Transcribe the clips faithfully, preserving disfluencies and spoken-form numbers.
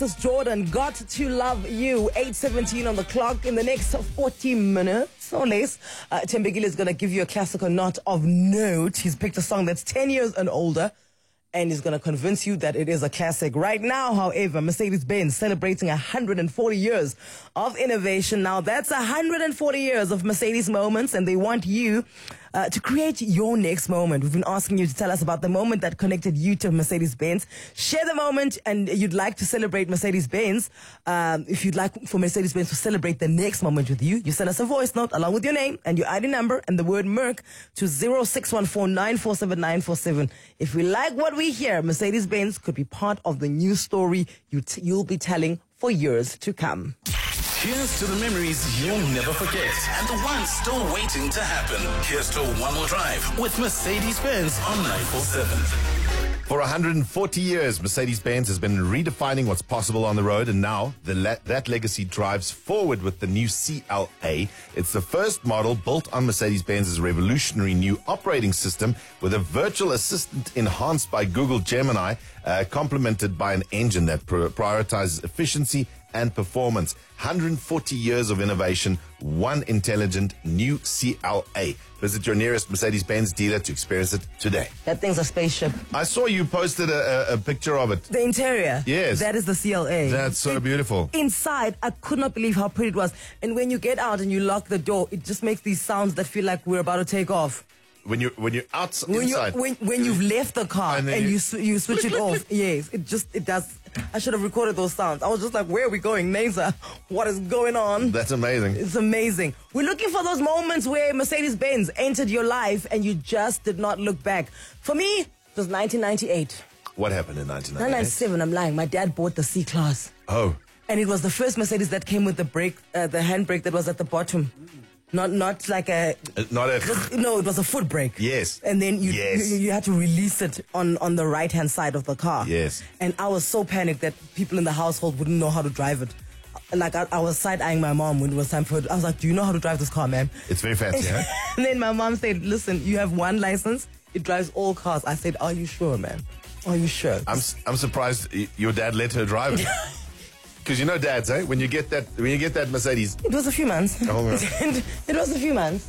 This is Jordan, Got to Love You, eight seventeen on the clock. In the next forty minutes or less, uh, Thembekile is going to give you a classic or not of note. He's picked a song that's ten years and older, and he's going to convince you that it is a classic. Right now, however, Mercedes-Benz celebrating one hundred forty years of innovation. Now, that's one hundred forty years of Mercedes moments, and they want you uh, to create your next moment. We've been asking you to tell us about the moment that connected you to Mercedes-Benz. Share the moment, and you'd like to celebrate Mercedes-Benz. Um, if you'd like for Mercedes-Benz to celebrate the next moment with you, you send us a voice note along with your name and your I D number and the word Merc to zero six one four nine four seven nine four seven. If we like what we hear, Mercedes-Benz could be part of the new story you t- you'll be telling for years to come. Here's to the memories you'll never forget and the ones still waiting to happen. Here's to One More Drive with Mercedes-Benz on nine four seven. For one hundred forty years, Mercedes-Benz has been redefining what's possible on the road, and now the le- that legacy drives forward with the new C L A. It's the first model built on Mercedes-Benz's revolutionary new operating system with a virtual assistant enhanced by Google Gemini, uh, complemented by an engine that pr- prioritizes efficiency and performance. one hundred forty years of innovation, one intelligent new C L A. Visit your nearest Mercedes-Benz dealer to experience it today. That thing's a spaceship. I saw you posted a, a, a picture of it. The interior. Yes. That is the C L A. That's so It- beautiful. Inside, I could not believe how pretty it was. And when you get out and you lock the door, it just makes these sounds that feel like we're about to take off. When you when you're out When you inside, when when you've left the car And and, then you you- sw- you switch it off, yes, it just it does. I should have recorded those sounds. I was just like, where are we going, Nasa? What is going on? that's amazing. It's amazing. We're looking for those moments where Mercedes-Benz entered your life and you just did not look back. For me, it was nineteen ninety-eight. What happened in nineteen nineteen ninety-eight? ninety-seven, I'm lying. My dad bought the C-Class. Oh, And it was the first Mercedes that came with the brake, uh, the handbrake that was at the bottom. Not not like a... uh, not a. No, it was a foot brake. Yes. And then you, Yes. you you had to release it on, on the right-hand side of the car. Yes. And I was so panicked that people in the household wouldn't know how to drive it. Like, I, I was side-eyeing my mom when it was time for it. I was like, do you know how to drive this car, ma'am? It's very fancy, huh? And then my mom said, listen, you have one license. It drives all cars. I said, are you sure, ma'am? Are you sure? I'm s- I'm surprised y- your dad let her drive it. Because you know, dads, eh? When you get that when you get that Mercedes, It was a few months. Oh, yeah. It was a few months.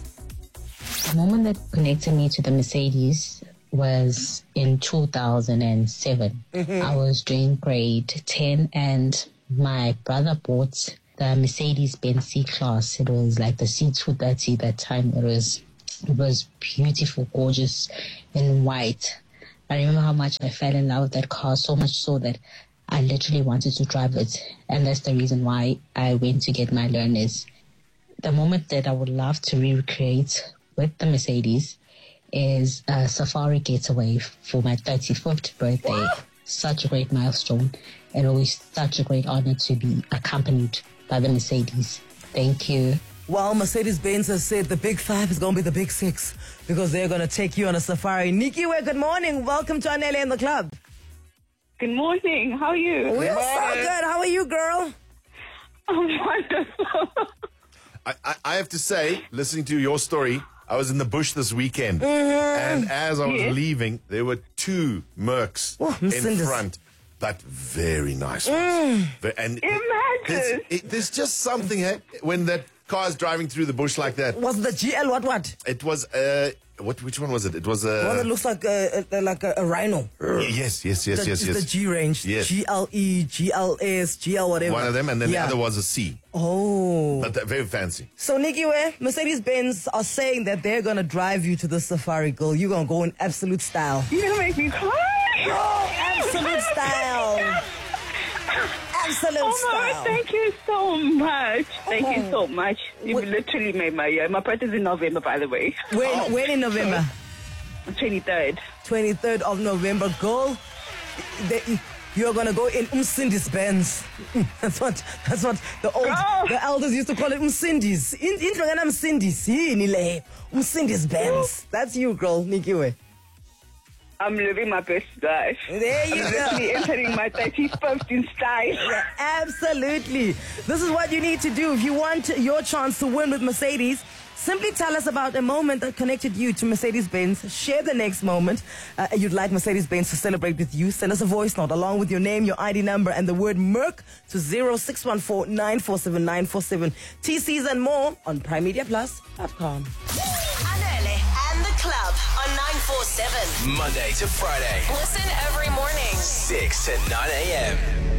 The moment that connected me to the Mercedes was in two thousand seven. I was doing grade ten and my brother bought the Mercedes-Benz C-Class. It was like the C two thirty that time. It was, it was beautiful, gorgeous, in white. I remember how much I fell in love with that car, so much so that I literally wanted to drive it. And that's the reason why I went to get my learners. The moment that I would love to recreate with the Mercedes is a safari getaway for my thirty-fifth birthday. Such a great milestone, and always such a great honor to be accompanied by the Mercedes. Thank you. Well, Mercedes-Benz has said the big five is going to be the big six because they're going to take you on a safari. Nikki, good morning. Welcome to Anele in the club. Good morning. How are you? We're so good. How are you, girl? I'm wonderful. I, I I have to say, listening to your story, I was in the bush this weekend, and as I was Yes. leaving, there were two Mercs Oh, in Mercedes. front, but very nice ones. Ve- And Imagine. there's, it, there's just something eh, when that car's driving through the bush like that. Was the G L what what? It was uh, what? Which one was it? It was One that uh, looks like a, a, like a, a rhino. yes, yes, yes, the, yes, it's yes. the G range. Yes. G L E, G L S, G L whatever. One of them, and then Yeah. the other was a C, Oh. but they're very fancy. So, Nikki, where Mercedes-Benz are saying that they're going to drive you to the safari, girl. You're going to go in absolute style. You're going to make me cry. Oh, absolute style. Absolute Oh, style. my, thank you so much. Thank you Oh. so much. You What- literally made my year. My birthday's in November, by the way. When, when in November? twenty-third. twenty-third of November, girl. They, you're gonna go in Umsindis Benz. That's what that's what the old Girl. the elders used to call it Umsindis. In intro ngana Umsindis yini le Umsindis Benz. That's you, girl, Nikki. We. I'm living my best life. There you I'm go. literally entering my thirty-fifth in style. Absolutely. This is what you need to do. If you want your chance to win with Mercedes, simply tell us about a moment that connected you to Mercedes-Benz. Share the next moment uh, you'd like Mercedes-Benz to celebrate with you. Send us a voice note along with your name, your I D number, and the word Merc to zero six one four nine four seven nine four seven. T Cs and more on prime media plus dot com. Anele and the club on nine four seven. Monday to Friday, Listen every morning. six to nine a.m.